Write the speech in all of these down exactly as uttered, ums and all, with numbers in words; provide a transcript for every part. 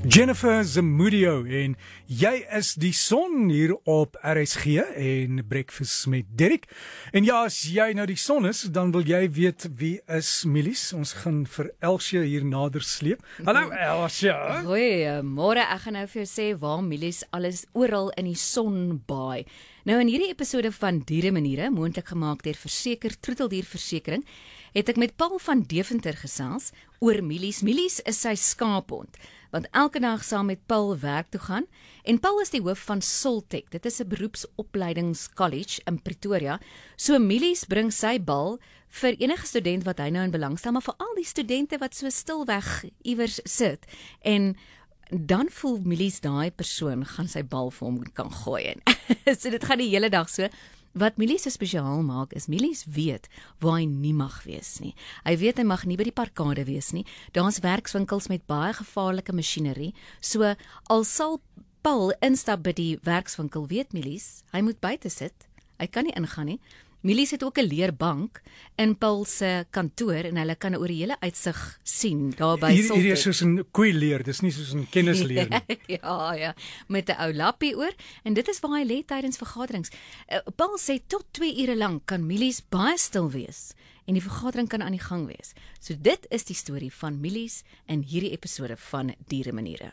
Jennifer Zamudio en jy is die son hier op R S G en Breakfast met Derek. En ja, as jy nou die son is, dan wil jy weet wie is Milies. Ons gaan vir Elsje hier nader sleep. Hallo Elsje. Goeiemôre, ek gaan nou vir jou sê waar Milies alles oral in die son baai. Nou in hierdie episode van Dieremaniere, moontlik gemaak deur Verseker Troeteldierversekering, het ek met Paul van Deventer gesels oor Milies. Milies is sy skaaphond, want elke dag saam met Paul werk toe gaan, en Paul is die hoof van Soltech. Dit is 'n beroepsopleidingskollege in Pretoria. So Milies bring sy bal vir enige student wat hy nou in belang stel, maar vir al die studente wat so stilweg iewers sit, en dan voel Milies daai persoon gaan sy bal vir hom kan gooi. So dit gaan die hele dag so. Wat Milies so spesiaal maak, is Milies weet waar hy nie mag wees nie. Hy weet hy mag nie by die parkade wees nie. Daar's werkswinkels met baie gevaarlike masjinerie. So al sal Paul instap by die werkswinkel, weet Milies, hy moet buite sit. Hy kan nie ingaan nie. Milies het ook 'n leerbank in Paul se kantoor en hulle kan oor die hele uitsig sien daar by Soltech. Hier is soos 'n koei leer, dis nie soos 'n kennisleer nie. ja, ja, met 'n ou lappie oor, en dit is waar hy lê tydens vergaderings. Uh, Paul sê tot twee ure lank kan Milies baie stil wees en die vergadering kan aan die gang wees. So dit is die storie van Milies in hierdie episode van Dieremaniere.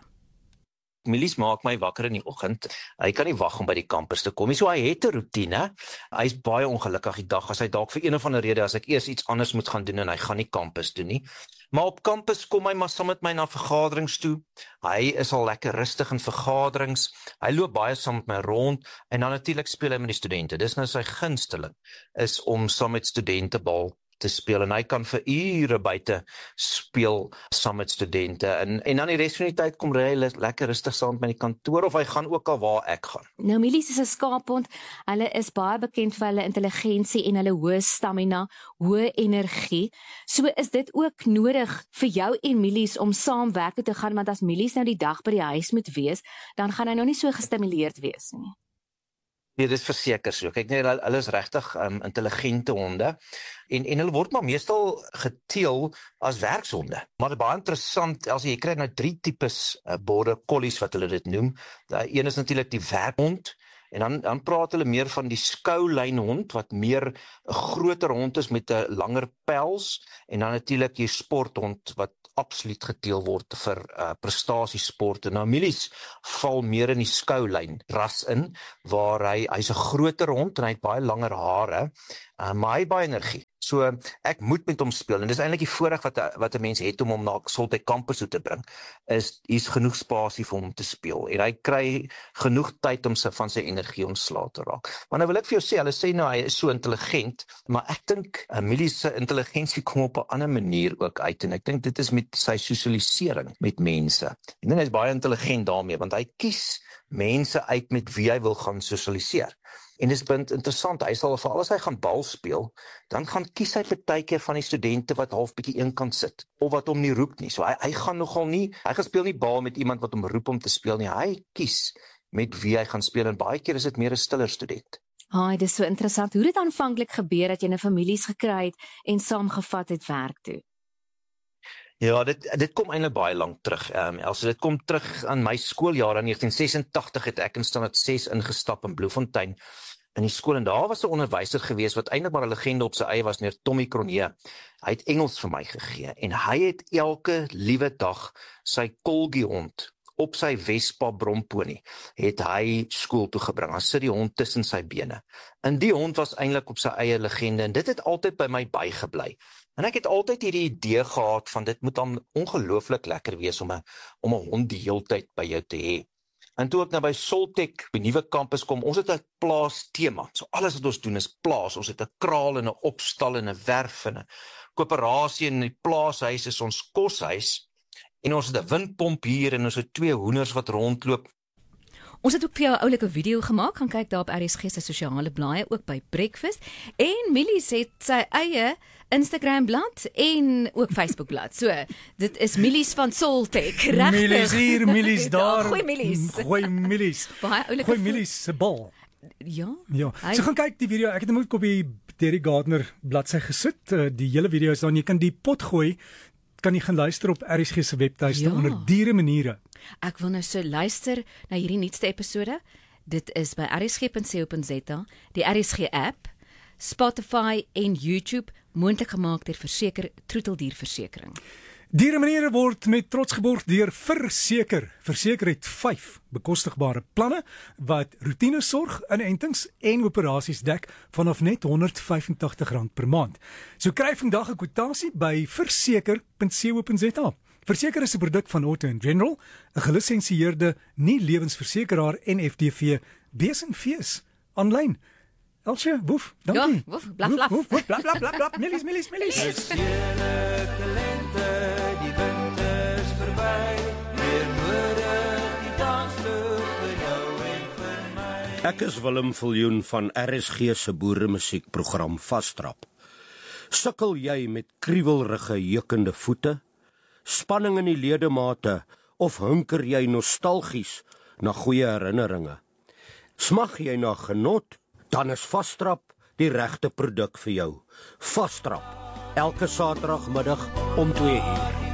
Milies maak my wakker in die oggend. Hy kan nie wag om by die kampus te kom nie. So hy het 'n roetine. Hy's baie ongelukkig die dag as hy dalk vir een of ander rede as ek eers iets anders moet gaan doen en hy gaan nie kampus toe nie. Maar op kampus kom hy maar saam met my na vergaderings toe. Hy is al lekker rustig in vergaderings. Hy loop baie saam met my rond en dan natuurlik speel hy met die studente. Dis nou sy gunsteling is om saam met studente bal te speel, en hy kan vir ure buite speel saam met studente, en, en dan die res van die tyd kom hy lekker rustig saam met my in die kantoor, of hy gaan ook al waar ek gaan. Nou Milies is 'n skaaphond. Hulle is baie bekend vir hulle intelligensie en hulle hoë stamina, hoë energie. So is dit ook nodig vir jou en Milies om saam werk toe te gaan, want as Milies nou die dag by die huis moet wees, dan gaan hy nou nie so gestimuleerd wees nie. Nee, dit is verseker so. Kyk net, hulle is regtig um, intelligente honde, en, en hulle word maar meestal geteel as werkshonde. Maar dit is baie interessant, as jy kry nou drie tipes uh, border collies wat hulle dit noem. Die een is natuurlik die werkhond, en dan, dan praat hulle meer van die skoulynhond, wat meer 'n groter hond is met 'n langer pels, en dan natuurlik die sporthond, wat absoluut geteel word vir uh, prestasiesporte. Nou Milies val meer in die skoulyn ras in, waar hy, hy's 'n groter hond, en hy het baie langer hare, uh, maar hy het baie energie. So ek moet met hom speel, en dis eintlik die voorreg wat, wat 'n mens het om hom na Soltech kampus toe te bring, is hier's genoeg spasie vir hom te speel, en hy kry genoeg tyd om sy, van sy energie ontslae te raak. Maar nou wil ek vir jou sê, hulle sê nou hy is so intelligent, maar ek dink uh, Milies se intelligensie kom op 'n ander manier ook uit, en ek dink dit is met sy sosialisering met mense. En dan is hy baie intelligent daarmee, want hy kies mense uit met wie hy wil gaan sosialiseer. En dit is interessant, hy sal veral as hy gaan bal speel, dan gaan kies hy partykeer van die studente wat half bietjie eenkant sit, of wat hom nie roep nie. So hy, hy gaan nogal nie, hy gaan speel nie bal met iemand wat hom roep om te speel nie, hy kies met wie hy gaan speel, en baie keer is dit meer 'n stiller student. Haai, dis so interessant. Hoe het dit aanvanklik gebeur dat jy 'n families gekry het en saamgevat het werk toe? Ja, dit dit kom eintlik baie lank terug. Ehm um, also dit kom terug aan my skooljare. In negentien sesentagtig het ek in standaard ses ingestap in Bloemfontein in die skool, en daar was 'n onderwyser gewees wat eintlik maar 'n legende op sy eie was, meneer Tommy Cronje. Hy het Engels vir my gegee, en hy het elke liewe dag sy Colgie hond op sy Vespa bromponie het hy skool toe gebring. Hy sit die hond tussen sy bene. En die hond was eintlik op sy eie legende, en dit het altyd by my bygebly. En ek het altyd hierdie idee gehad van dit moet dan ongelooflik lekker wees om 'n om 'n hond die heeltyd by jou te hê. En toe ek nou by Soltech, die nuwe kampus kom, ons het 'n plaas tema. So alles wat ons doen is plaas. Ons het 'n kraal en 'n opstal en 'n werf en 'n koöperasie, en die plaashuis is ons koshuis. En ons het 'n windpomp hier, en ons het twee hoenders wat rondloop. Ons het ook vir jou 'n oulike video gemaak, gaan kyk daar op R S G se sosiale blaaie, ook by Breakfast. En Milies het sy eie Instagram blad en ook Facebook blad. So, dit is Milies van Soltech, regtig. Milies hier, Milies daar. Goeie Milies. Goeie Milies. Baie oulike. Goeie Milies se bal. Ja. Ja. Hy... So gaan kyk die video. Ek het hom ook op die Derek Gardner bladsy gesit. Uh, die hele video is daar. Jy kan die pot gooi kan jy gaan luister op R S G se webtuiste Ja. onder diere maniere. Ek wil nou so luister na hierdie nuutste episode. Dit is by r s g punt co punt z a, die R S G app, Spotify en YouTube, moontlik gemaak deur Verseker Troeteldierversekering. Diere maniere word met trots geborg deur Verseker. Verseker het vyf bekostigbare planne wat roetinesorg, inentings en operasies dek vanaf net honderd vyf en tagtig rand per maand. So kry vandag 'n kwotasie by verseker punt co punt z a. Verseker is 'n produk van Auto and General, 'n gelisensieerde nie-lewensversekeraar N F D V bees en vees aanlyn. Elsje, woef, dankie. Ja, woef, blaf, blaf. Woef, woef, blaf, blaf, blaf, blaf. Millies, millies, millies. Dis heerlike lente, die winter is verby. Weer nodig die dansvloer vir jou en vir my. Ek is Willem Viljoen van R S G se boeremusiekprogram Vastrap. Sukkel jy met kriewelrige jeukende voete, spanning in die ledemate of hunker jy nostalgies na goeie herinneringe? Smag jy na genot, dan is Vastrap die regte produk vir jou. Vastrap, elke Saterdagmiddag om twee uur.